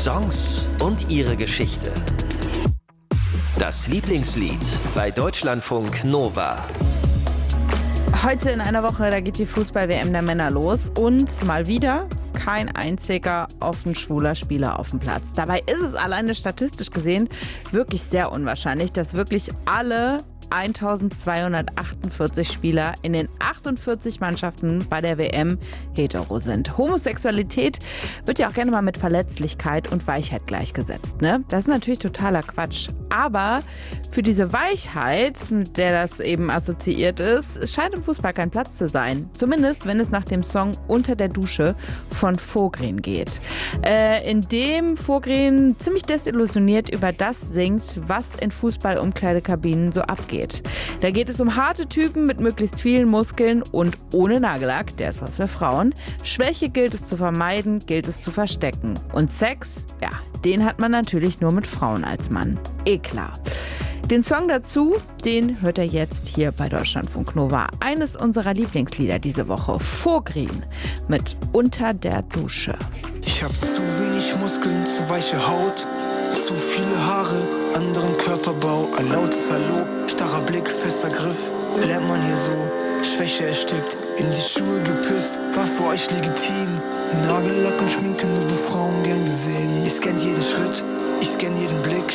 Songs und ihre Geschichte. Das Lieblingslied bei Deutschlandfunk Nova. Heute in einer Woche, da geht die Fußball-WM der Männer los und mal wieder kein einziger offen schwuler Spieler auf dem Platz. Dabei ist es alleine statistisch gesehen wirklich sehr unwahrscheinlich, dass wirklich alle 1248 Spieler in den 48 Mannschaften bei der WM hetero sind. Homosexualität wird ja auch gerne mal mit Verletzlichkeit und Weichheit gleichgesetzt, ne? Das ist natürlich totaler Quatsch. Aber für diese Weichheit, mit der das eben assoziiert ist, es scheint im Fußball kein Platz zu sein. Zumindest, wenn es nach dem Song Unter der Dusche von Vogrin geht. In dem Vogrin ziemlich desillusioniert über das singt, was in Fußball-Umkleidekabinen so abgeht. Da geht es um harte Typen mit möglichst vielen Muskeln und ohne Nagellack, der ist was für Frauen. Schwäche gilt es zu vermeiden, gilt es zu verstecken. Und Sex, ja, den hat man natürlich nur mit Frauen als Mann. Klar. Den Song dazu, den hört ihr jetzt hier bei Deutschlandfunk Nova. Eines unserer Lieblingslieder diese Woche, Vogrin mit Unter der Dusche. Ich hab zu wenig Muskeln, zu weiche Haut, zu viele Haare, anderen Körperbau, ein lautes Hallo, starrer Blick, fester Griff, lernt man hier so. Schwäche erstickt, in die Schuhe gepisst, war für euch legitim. Nagellack und Schminke nur bei Frauen gern gesehen. Ihr scannt jeden Schritt, ich scann jeden Blick.